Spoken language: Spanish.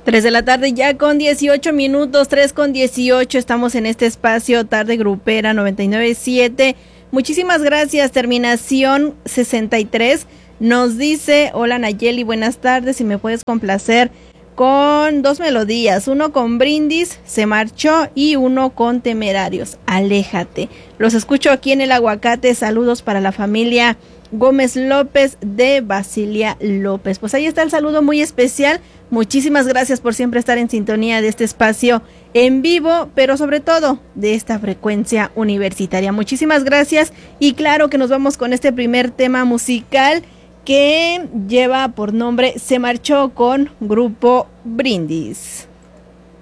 3 de la tarde ya con 18 minutos, 3 con 18, estamos en este espacio Tarde Grupera 99.7. Muchísimas gracias, terminación 63, nos dice, hola Nayeli, buenas tardes, si me puedes complacer con 2 melodías, uno con Brindis, Se Marchó, y uno con Temerarios, Aléjate. Los escucho aquí en El Aguacate, saludos para la familia Gómez López de Basilia López. Pues ahí está el saludo muy especial. Muchísimas gracias por siempre estar en sintonía de este espacio en vivo, pero sobre todo de esta frecuencia universitaria. Muchísimas gracias y claro que nos vamos con este primer tema musical que lleva por nombre Se Marchó con Grupo Brindis.